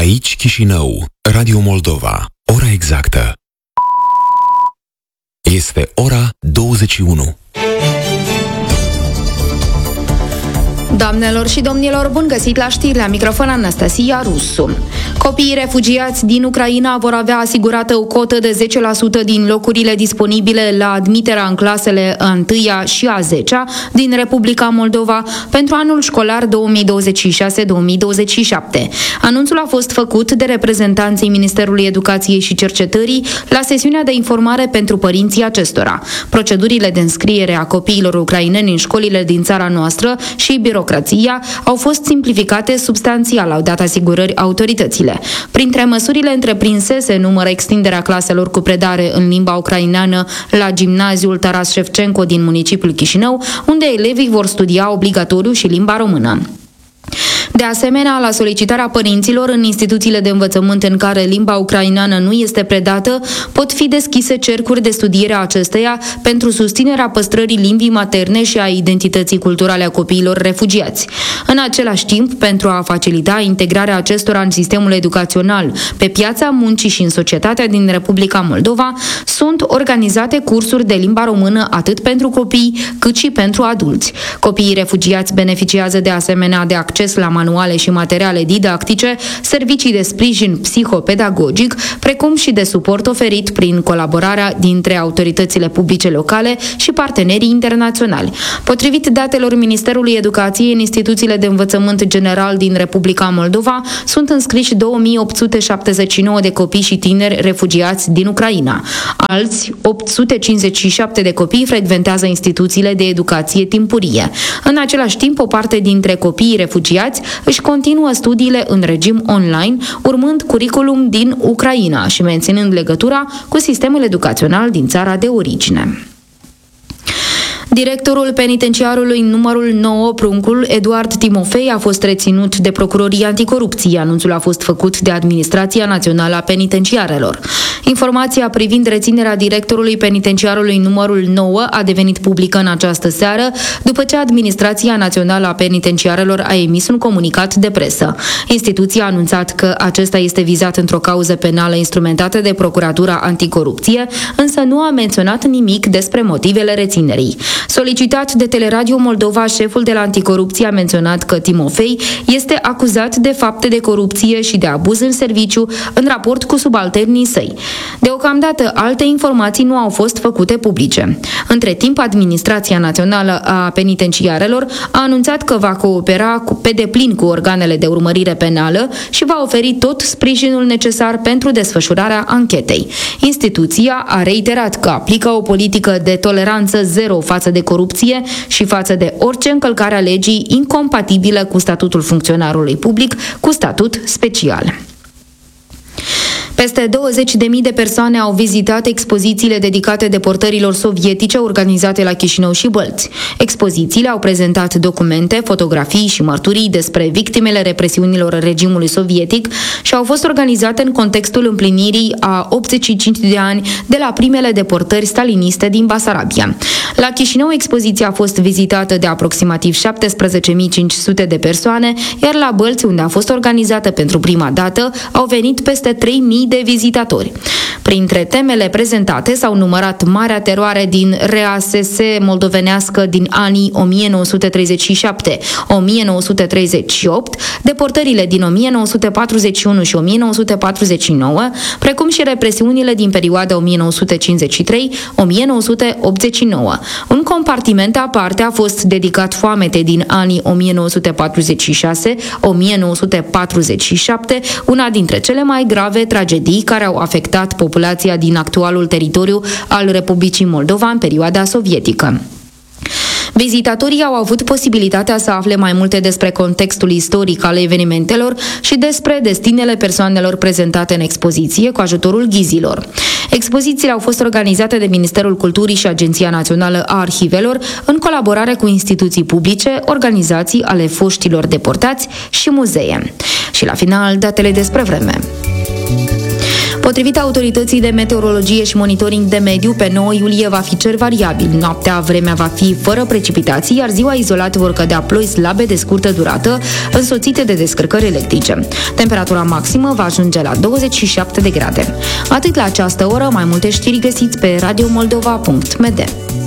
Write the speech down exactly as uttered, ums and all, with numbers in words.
Aici Chișinău, Radio Moldova. Ora exactă este ora douăzeci și unu. Doamnelor și domnilor, bun găsit la știri, la microfon Anastasia Rusu. Copiii refugiați din Ucraina vor avea asigurată o cotă de zece la sută din locurile disponibile la admiterea în clasele a întâia și a zecea din Republica Moldova pentru anul școlar două mii douăzeci și șase două mii douăzeci și șapte. Anunțul a fost făcut de reprezentanții Ministerului Educației și Cercetării la sesiunea de informare pentru părinții acestora. Procedurile de înscriere a copiilor ucraineni în școlile din țara noastră și birocrația au fost simplificate substanțial, au dat asigurări autoritățile. Printre măsurile întreprinse se numără extinderea claselor cu predare în limba ucraineană la gimnaziul Taras Șefcenco din municipiul Chișinău, unde elevii vor studia obligatoriu și limba română. De asemenea, la solicitarea părinților în instituțiile de învățământ în care limba ucraineană nu este predată, pot fi deschise cercuri de studiere a acesteia pentru susținerea păstrării limbii materne și a identității culturale a copiilor refugiați. În același timp, pentru a facilita integrarea acestora în sistemul educațional, pe piața muncii și în societatea din Republica Moldova, sunt organizate cursuri de limba română atât pentru copii cât și pentru adulți. Copiii refugiați beneficiază de asemenea de acces la manuale și materiale didactice, servicii de sprijin psihopedagogic, precum și de suport oferit prin colaborarea dintre autoritățile publice locale și partenerii internaționali. Potrivit datelor Ministerului Educației, în instituțiile de învățământ general din Republica Moldova sunt înscriși două mii opt sute șaptezeci și nouă de copii și tineri refugiați din Ucraina. Alți opt sute cincizeci și șapte de copii frecventează instituțiile de educație timpurie. În același timp, o parte dintre copiii refugiați își continuă studiile în regim online, urmând curriculum din Ucraina și menținând legătura cu sistemul educațional din țara de origine. Directorul penitenciarului numărul nouă, Pruncul, Eduard Timofei, a fost reținut de Procuroria Anticorupție. Anunțul a fost făcut de Administrația Națională a Penitenciarelor. Informația privind reținerea directorului penitenciarului numărul nouă a devenit publică în această seară, după ce Administrația Națională a Penitenciarelor a emis un comunicat de presă. Instituția a anunțat că acesta este vizat într-o cauză penală instrumentată de Procuratura Anticorupție, însă nu a menționat nimic despre motivele reținerii. Solicitat de Teleradio Moldova, șeful de la Anticorupție a menționat că Timofei este acuzat de fapte de corupție și de abuz în serviciu în raport cu subalternii săi. Deocamdată, alte informații nu au fost făcute publice. Între timp, Administrația Națională a Penitenciarelor a anunțat că va coopera cu, pe deplin cu organele de urmărire penală și va oferi tot sprijinul necesar pentru desfășurarea anchetei. Instituția a reiterat că aplică o politică de toleranță zero față de corupție și față de orice încălcare a legii incompatibilă cu statutul funcționarului public cu statut special. Peste douăzeci de mii de persoane au vizitat expozițiile dedicate deportărilor sovietice organizate la Chișinău și Bălți. Expozițiile au prezentat documente, fotografii și mărturii despre victimele represiunilor regimului sovietic și au fost organizate în contextul împlinirii a optzeci și cinci de ani de la primele deportări staliniste din Basarabia. La Chișinău, expoziția a fost vizitată de aproximativ șaptesprezece mii cinci sute de persoane, iar la Bălți, unde a fost organizată pentru prima dată, au venit peste trei mii de vizitatori. Printre temele prezentate s-au numărat Marea Teroare din R A S S moldovenească din anii o mie nouă sute treizeci și șapte - o mie nouă sute treizeci și opt, deportările din o mie nouă sute patruzeci și unu și o mie nouă sute patruzeci și nouă, precum și represiunile din perioada o mie nouă sute cincizeci și trei - o mie nouă sute optzeci și nouă. Un compartiment aparte a fost dedicat foametei din anii o mie nouă sute patruzeci și șase - o mie nouă sute patruzeci și șapte, una dintre cele mai grave tragedii care au afectat populația din actualul teritoriu al Republicii Moldova în perioada sovietică. Vizitatorii au avut posibilitatea să afle mai multe despre contextul istoric al evenimentelor și despre destinele persoanelor prezentate în expoziție cu ajutorul ghizilor. Expozițiile au fost organizate de Ministerul Culturii și Agenția Națională a Arhivelor în colaborare cu instituții publice, organizații ale foștilor deportați și muzee. Și la final, datele despre vreme. Potrivit autorității de meteorologie și monitoring de mediu, pe nouă iulie va fi cer variabil. Noaptea vremea va fi fără precipitații, iar ziua izolat vor cădea ploi slabe de scurtă durată, însoțite de descărcări electrice. Temperatura maximă va ajunge la douăzeci și șapte de grade. Atât la această oră, mai multe știri găsiți pe radio moldova punct m d.